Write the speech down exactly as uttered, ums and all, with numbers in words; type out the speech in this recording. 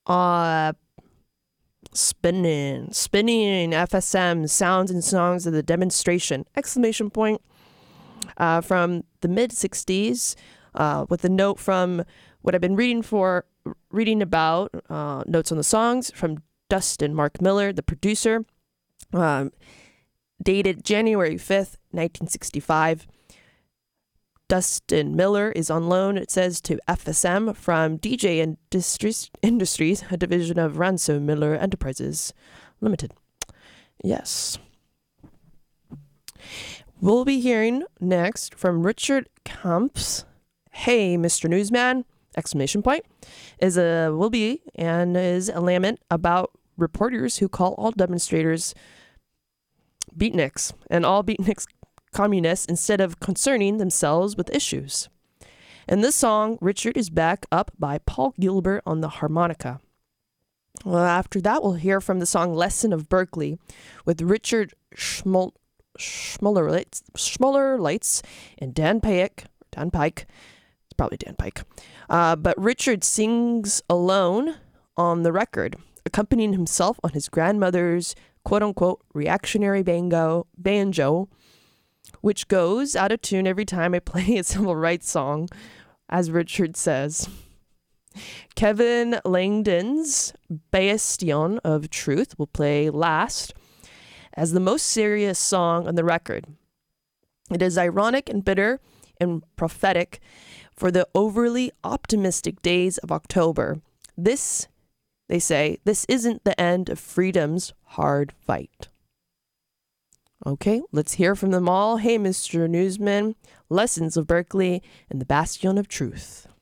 Uh, spinning, spinning F S M, sounds and songs of the demonstration, exclamation point, uh, from the mid sixties, uh, with a note from what I've been reading for, reading about, uh, notes on the songs from Dustin Mark Miller, the producer, um, dated January fifth, nineteen sixty-five. Dustin Miller is on loan, it says, to F S M from D J Industries, Industries, a division of Ransom Miller Enterprises Limited. Yes. We'll be hearing next from Richard Camps. Hey, Mister Newsman, exclamation point, is a, will be, and is a lament about reporters who call all demonstrators beatniks and all beatniks communists instead of concerning themselves with issues. In this song, Richard is backed up by Paul Gilbert on the harmonica. Well, after that, we'll hear from the song Lesson of Berkeley with Richard Schmol- Schmollerlites, Schmollerlites and Dan Pike. Dan Pike. It's probably Dan Pike. Uh, but Richard sings alone on the record, accompanying himself on his grandmother's quote-unquote reactionary bango, banjo, which goes out of tune every time I play a civil rights song, as Richard says. Kevin Langdon's Bastion of Truth will play last as the most serious song on the record. It is ironic and bitter and prophetic for the overly optimistic days of October. This, they say, this isn't the end of freedom's hard fight. Okay, let's hear from them all. Hey, Mister Newsman, Lessons of Berkeley, and the Bastion of Truth.